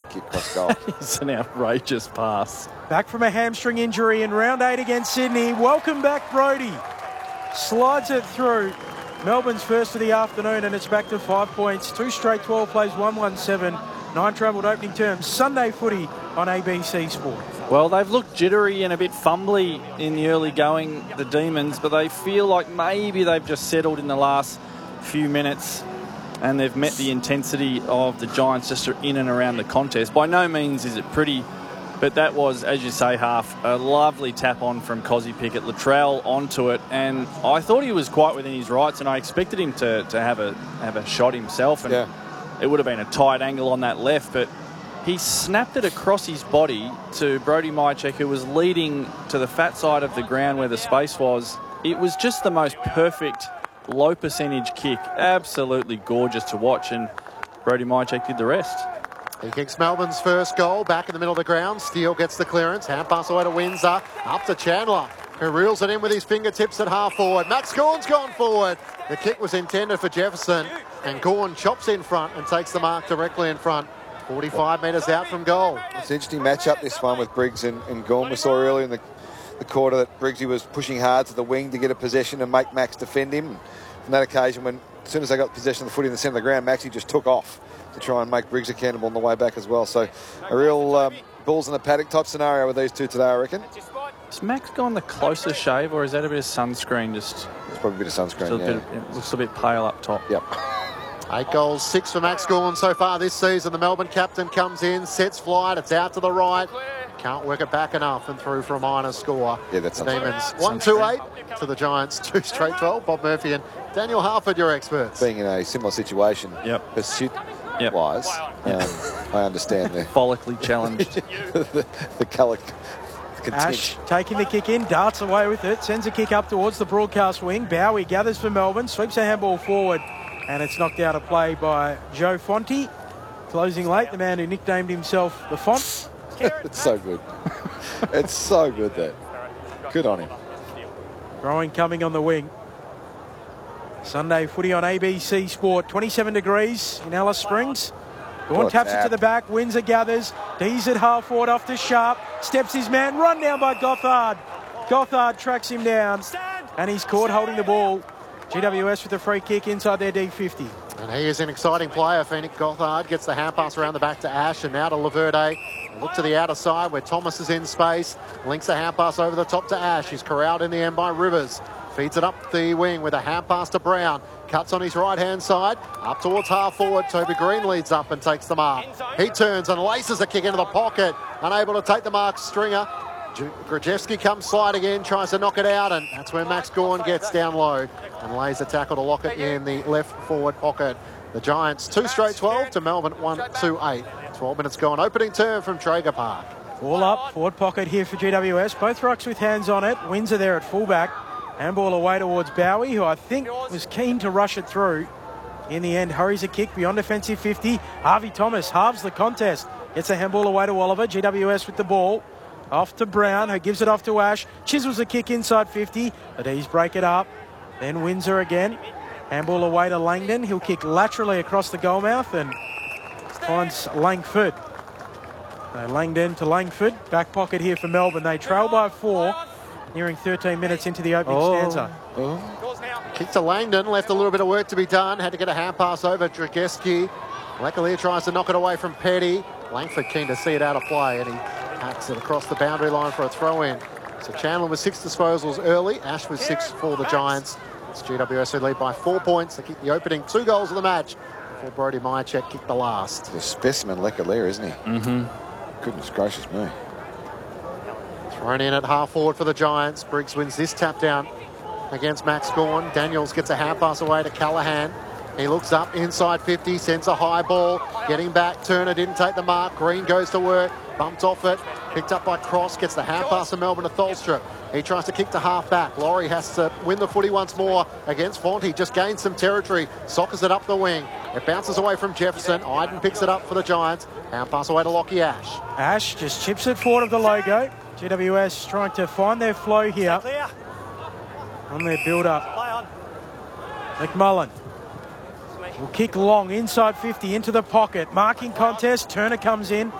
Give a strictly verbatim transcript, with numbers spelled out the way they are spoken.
kick across goal. It's an outrageous pass. Back from a hamstring injury in round eight against Sydney. Welcome back, Brodie. Slides it through. Melbourne's first of the afternoon, and it's back to five points. Two straight twelve plays, one one seven. Nine travelled opening terms. Sunday footy on A B C Sport. Well, they've looked jittery and a bit fumbly in the early going, the Demons, but they feel like maybe they've just settled in the last few minutes and they've met the intensity of the Giants just in and around the contest. By no means is it pretty, but that was, as you say, Half, a lovely tap on from Cozzy Pickett. Latrell onto it, and I thought he was quite within his rights, and I expected him to, to have a have a shot himself, and yeah. It would have been a tight angle on that left, but he snapped it across his body to Brodie Mihocek, who was leading to the fat side of the ground where the space was. It was just the most perfect low percentage kick. Absolutely gorgeous to watch, and Brodie Mihocek did the rest. He kicks Melbourne's first goal back in the middle of the ground. Steele gets the clearance. Hand pass away to Windsor. Up to Chandler, who reels it in with his fingertips at half forward. Max Gawn's gone forward. The kick was intended for Jefferson, and Gawn chops in front and takes the mark directly in front. forty-five metres out from goal. It's an interesting matchup, this one, with Briggs and, and Gawn. We saw earlier in the, the quarter that Briggsy was pushing hard to the wing to get a possession and make Max defend him. On that occasion, when as soon as they got possession of the footy in the centre of the ground, Maxie just took off to try and make Briggs accountable on the way back as well. So a real um, balls in the paddock type scenario with these two today, I reckon. Has Max gone the closer shave, or is that a bit of sunscreen? Just It's probably a bit of sunscreen, a yeah. bit, it looks a bit pale up top. Yep. Eight goals, six for Max Gawn so far this season. The Melbourne captain comes in, sets flight, it's out to the right. Can't work it back enough and through for a minor score. Yeah, that's Demons one two eight to the Giants, two straight twelve. Bob Murphy and Daniel Harford, your experts. Being in a similar situation, Yep. pursuit-wise, Yep. um, I understand the, Follically challenged. the, the colour contempt. Ash taking the kick in, darts away with it, sends a kick up towards the broadcast wing. Bowie gathers for Melbourne, sweeps a handball forward, and it's knocked out of play by Joe Fonte. Closing late, the man who nicknamed himself the Font. It's so good. It's so good, that. Good on him. Growing coming on the wing. Sunday footy on A B C Sport. twenty-seven degrees in Alice Springs. Gawn Good taps tap. it to the back. Windsor gathers. D's at half forward off to Sharp. Steps his man. Run down by Gothard. Gothard tracks him down. And he's caught holding the ball. G W S with a free kick inside their D fifty. And he is an exciting player. Phoenix Gothard gets the hand pass around the back to Ash, and now to Laverde. Look to the outer side where Thomas is in space. Links the hand pass over the top to Ash. He's corralled in the end by Rivers. Feeds it up the wing with a hand pass to Brown. Cuts on his right-hand side. Up towards half forward. Toby Green leads up and takes the mark. He turns and laces a kick into the pocket. Unable to take the mark, Stringer. Grajewski comes sliding in, tries to knock it out, and that's where Max Gawn gets down low and lays a tackle to lock it in the left forward pocket. The Giants two straight twelve to Melbourne one two eight. twelve minutes gone. Opening turn from Traeger Park. Ball up, forward pocket here for G W S. Both rucks with hands on it. Windsor there at fullback. Handball away towards Bowie, who I think was keen to rush it through. In the end, hurries a kick beyond defensive fifty. Harvey Thomas halves the contest. Gets a handball away to Oliver. G W S with the ball. Off to Brown, who gives it off to Ash. Chisels a kick inside fifty. The D's break it up. Then Windsor again. Handball away to Langdon. He'll kick laterally across the goal mouth and finds Langford. So Langdon to Langford. Back pocket here for Melbourne. They trail by four, nearing thirteen minutes into the opening Oh. stanza. Oh. Kick to Langdon. Left a little bit of work to be done. Had to get a hand pass over Drageski. Lecalier tries to knock it away from Petty. Langford keen to see it out of play, and he hacks it across the boundary line for a throw-in. So Chandler with six disposals early. Ash with six for the Giants. It's G W S who lead by four points. They kick the opening two goals of the match before Brodie Mihocek kicked the last. The specimen Lecalier, isn't he? Mm-hmm. Goodness gracious me. Thrown in at half forward for the Giants. Briggs wins this tap down against Max Gawn. Daniels gets a hand pass away to Callahan. He looks up inside fifty, sends a high ball. Getting back, Turner didn't take the mark. Green goes to work, bumped off it. Picked up by Cross, gets the hand pass to Melbourne to Tholstrup. He tries to kick to half back. Laurie has to win the footy once more against Fonte. Just gains some territory, soccers it up the wing. It bounces away from Jefferson. Iden picks it up for the Giants. Hand pass away to Lockie Ash. Ash just chips it forward of the logo. G W S trying to find their flow here on their build-up. McMullen will kick long inside fifty into the pocket. Marking contest. Turner comes in.